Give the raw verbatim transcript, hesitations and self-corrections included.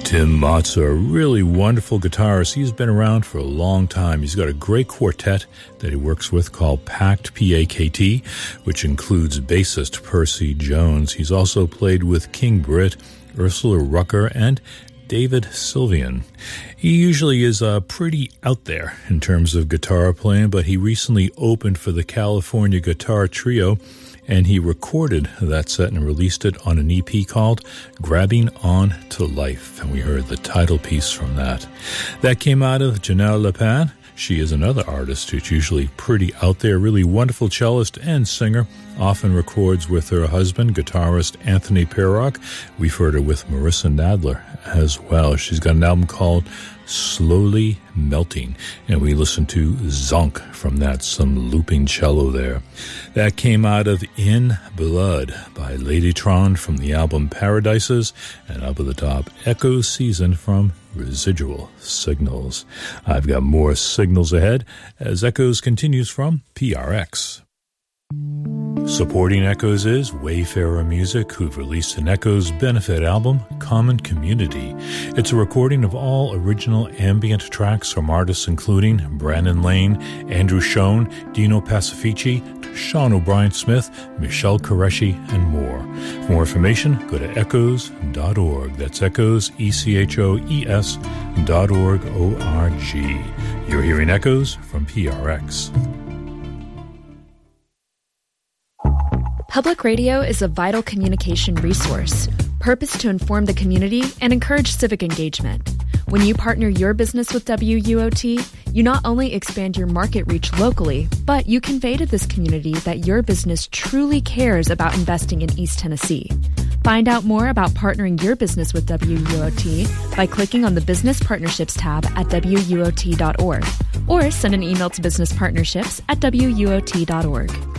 Tim Matza, a really wonderful guitarist. He's been around for a long time. He's got a great quartet that he works with called Pact, P A K T, which includes bassist Percy Jones. He's also played with King Britt, Ursula Rucker, and David Sylvian. He usually is uh, pretty out there in terms of guitar playing, but he recently opened for the California Guitar Trio, and he recorded that set and released it on an E P called Grabbing On to Life, and we heard the title piece from that. That came out of Janelle Lepin. She is another artist who's usually pretty out there, really wonderful cellist and singer, often records with her husband, guitarist Anthony Perrock. We've heard her with Marissa Nadler as well. She's got an album called Slowly Melting, and we listened to Zonk from that, some looping cello there. That came out of In Blood by Ladytron from the album Paradises, and up at the top, Echo Season from Residual Signals. I've got more signals ahead as Echoes continues from P R X. Supporting Echoes is Wayfarer Music, who've released an Echoes benefit album, Common Community. It's a recording of all original ambient tracks from artists including Brandon Lane, Andrew Schoen, Dino Pacifici, Sean O'Brien Smith, Michelle Qureshi, and more. For more information, go to echoes dot org. That's Echoes, E C H O E S dot org, O R G. You're hearing Echoes from P R X. Public radio is a vital communication resource, purposed to inform the community and encourage civic engagement. When you partner your business with W U O T, you not only expand your market reach locally, but you convey to this community that your business truly cares about investing in East Tennessee. Find out more about partnering your business with W U O T by clicking on the Business Partnerships tab at W U O T dot org, or send an email to business partnerships at W U O T dot org.